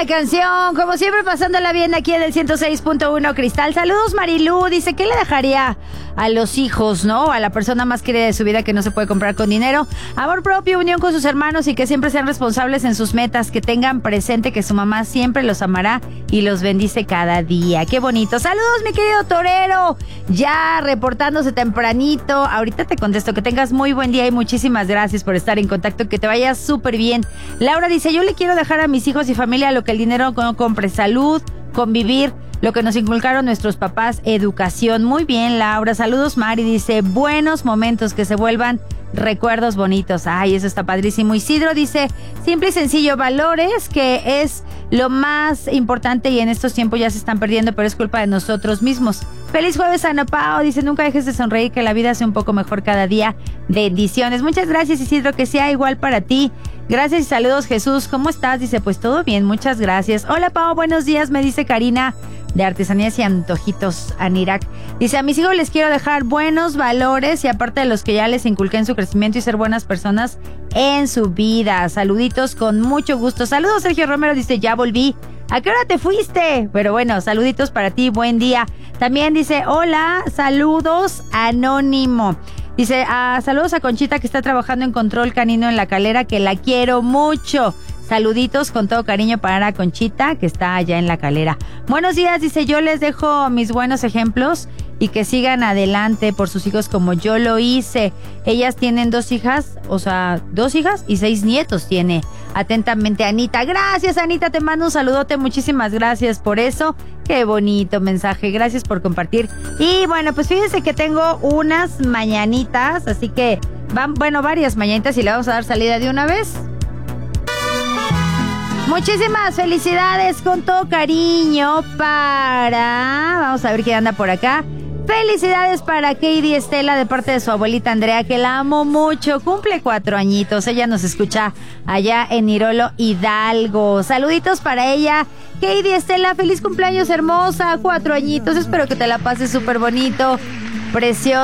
buena canción, como siempre pasándola bien aquí en el 106.1 Cristal. Saludos Marilú, dice, ¿qué le dejaría a los hijos, no? A la persona más querida de su vida que no se puede comprar con dinero. Amor propio, unión con sus hermanos y que siempre sean responsables en sus metas, que tengan presente que su mamá siempre los amará y los bendice cada día. Qué bonito. Saludos mi querido torero, ya reportándose tempranito. Ahorita te contesto, que tengas muy buen día y muchísimas gracias por estar en contacto, que te vaya súper bien. Laura dice, yo le quiero dejar a mis hijos y familia lo que el dinero no compre: salud, convivir, lo que nos inculcaron nuestros papás, educación. Muy bien, Laura. Saludos, Mari. Dice, buenos momentos que se vuelvan recuerdos bonitos. Ay, eso está padrísimo. Isidro dice, simple y sencillo, valores, que es lo más importante y en estos tiempos ya se están perdiendo, pero es culpa de nosotros mismos. Feliz jueves, Ana Pao. Dice, nunca dejes de sonreír, que la vida sea un poco mejor cada día. Bendiciones. Muchas gracias, Isidro, que sea igual para ti. Gracias y saludos, Jesús. ¿Cómo estás? Dice, pues todo bien, muchas gracias. Hola, Pao, buenos días, me dice Karina de Artesanías y Antojitos Anirac. Dice, a mis hijos les quiero dejar buenos valores y aparte de los que ya les inculqué en su crecimiento y ser buenas personas en su vida. Saluditos con mucho gusto. Saludos, Sergio Romero. Dice, ya volví. ¿A qué hora te fuiste? Pero bueno, saluditos para ti, buen día. También dice, hola, saludos, Anónimo. Dice, saludos a Conchita, que está trabajando en control canino en La Calera, que la quiero mucho. Saluditos con todo cariño para Conchita, que está allá en La Calera. Buenos días, dice, yo les dejo mis buenos ejemplos y que sigan adelante por sus hijos como yo lo hice. Ellas tienen 2 hijas, o sea, 2 hijas y 6 nietos tiene. Atentamente, Anita. Gracias, Anita, te mando un saludote, muchísimas gracias por eso. Qué bonito mensaje, gracias por compartir. Y bueno, pues fíjense que tengo unas mañanitas, así que varias mañanitas y le vamos a dar salida de una vez. Muchísimas felicidades con todo cariño para... Vamos a ver quién anda por acá. Felicidades para Katie Estela de parte de su abuelita Andrea, que la amo mucho. Cumple 4 añitos. Ella nos escucha allá en Irolo, Hidalgo. Saluditos para ella. Katie Estela, feliz cumpleaños hermosa. 4 añitos. Espero que te la pases súper bonito. Precioso.